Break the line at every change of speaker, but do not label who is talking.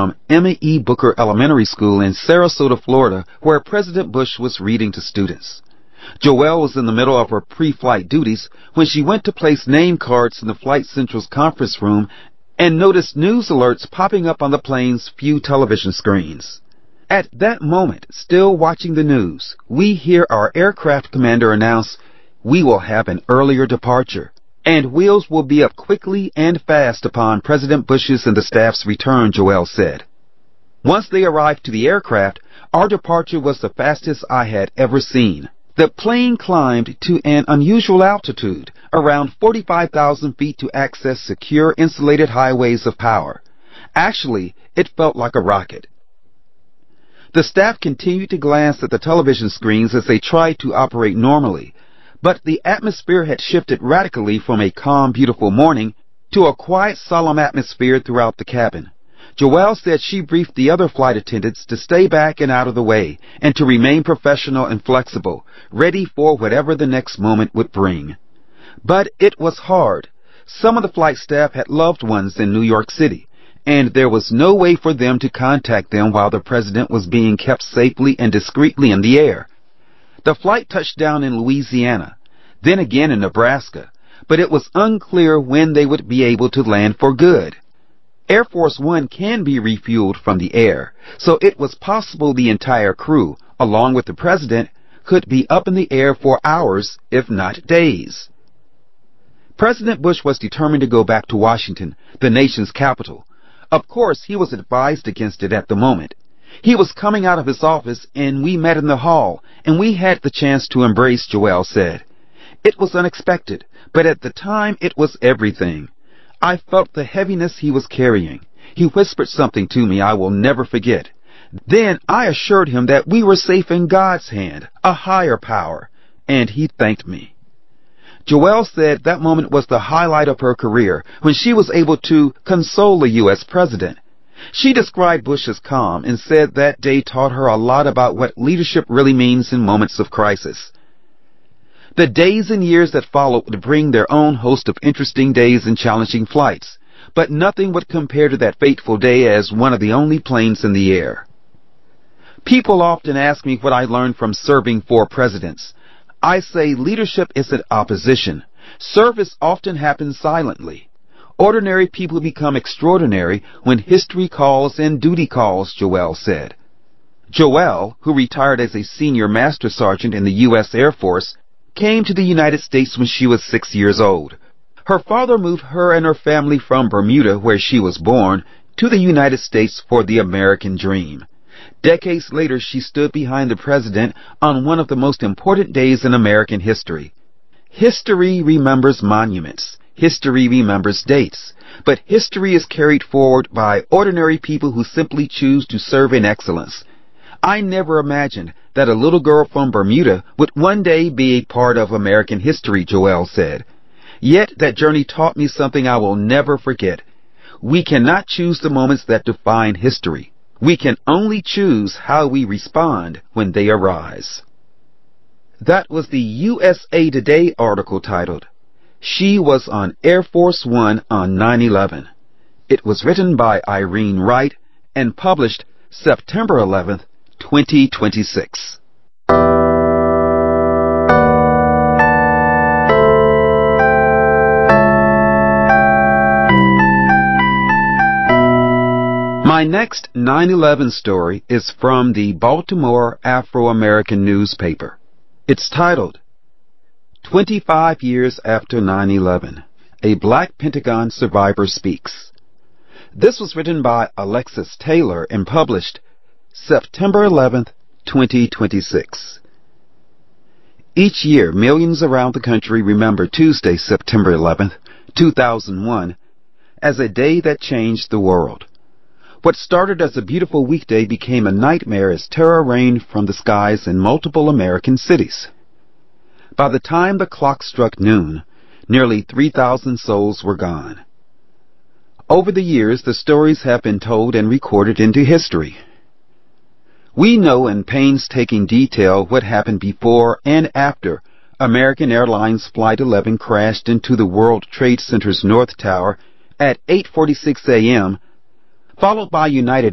from Emma E. Booker Elementary School in Sarasota, Florida, where President Bush was reading to students. Joelle was in the middle of her pre-flight duties when she went to place name cards in the Flight Central's conference room and noticed news alerts popping up on the plane's few television screens. At that moment, still watching the news, we hear our aircraft commander announce, "We will have an earlier departure, and wheels will be up quickly and fast upon President Bush's and the staff's return," Joelle said. Once they arrived to the aircraft, our departure was the fastest I had ever seen. The plane climbed to an unusual altitude, around 45,000 feet, to access secure insulated highways of power. Actually, it felt like a rocket. The staff continued to glance at the television screens as they tried to operate normally, but the atmosphere had shifted radically from a calm, beautiful morning to a quiet, solemn atmosphere throughout the cabin. Joelle said she briefed the other flight attendants to stay back and out of the way and to remain professional and flexible, ready for whatever the next moment would bring. But it was hard. Some of the flight staff had loved ones in New York City, and there was no way for them to contact them while the president was being kept safely and discreetly in the air. The flight touched down in Louisiana, then again in Nebraska, but it was unclear when they would be able to land for good. Air Force One can be refueled from the air, so it was possible the entire crew, along with the president, could be up in the air for hours, if not days. President Bush was determined to go back to Washington, the nation's capital. Of course, he was advised against it at the moment. He was coming out of his office, and we met in the hall, and we had the chance to embrace, Joelle said. It was unexpected, but at the time it was everything. I felt the heaviness he was carrying. He whispered something to me I will never forget. Then I assured him that we were safe in God's hand, a higher power, and he thanked me. Joelle said that moment was the highlight of her career when she was able to console the U.S. president. She described Bush as calm and said that day taught her a lot about what leadership really means in moments of crisis. The days and years that followed would bring their own host of interesting days and challenging flights, but nothing would compare to that fateful day as one of the only planes in the air. People often ask me what I learned from serving 4 presidents. I say leadership isn't opposition. Service often happens silently. Ordinary people become extraordinary when history calls and duty calls, Joelle said. Joelle, who retired as a senior master sergeant in the U.S. Air Force, came to the United States when she was 6 years old. Her father moved her and her family from Bermuda, where she was born, to the United States for the American dream. Decades later, she stood behind the president on one of the most important days in American history. History remembers monuments. History remembers dates. But history is carried forward by ordinary people who simply choose to serve in excellence. I never imagined that a little girl from Bermuda would one day be a part of American history, Joelle said. Yet that journey taught me something I will never forget. We cannot choose the moments that define history. We can only choose how we respond when they arise. That was the USA Today article titled, "She Was on Air Force One on 9/11. It was written by Irene Wright and published September 11th, 2026. My next 9/11 story is from the Baltimore Afro-American newspaper. It's titled, 25 Years After 9/11, A Black Pentagon Survivor Speaks. This was written by Alexis Taylor and published September 11th, 2026. Each year, millions around the country remember Tuesday, September 11th, 2001, as a day that changed the world. What started as a beautiful weekday became a nightmare as terror reigned from the skies in multiple American cities. By the time the clock struck noon, nearly 3,000 souls were gone. Over the years, the stories have been told and recorded into history. We know in painstaking detail what happened before and after American Airlines Flight 11 crashed into the World Trade Center's North Tower at 8:46 a.m., followed by United